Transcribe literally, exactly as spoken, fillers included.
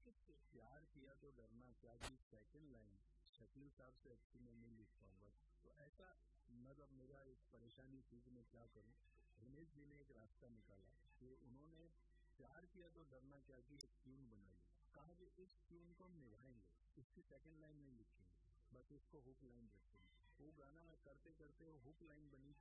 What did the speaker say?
किसकी? प्यार किया तो डरना क्या की सेकंड लाइन शकील साहब से अच्छी मैं नहीं लिख पाऊंगा। तो ऐसा मतलब मेरा एक परेशानी थी कि मैं क्या करूं। रमेश जी ने एक रास्ता निकाला कि उन्होंने प्यार किया तो डरना क्या की एक ट्यून बनाई। कहा कि इस ट्यून को हम निभाएंगे, इसकी सेकंड लाइन नहीं लिखेंगे, बस इसको हुक लाइन रखेंगे। वो गाना करते करते वो हुक लाइन बनी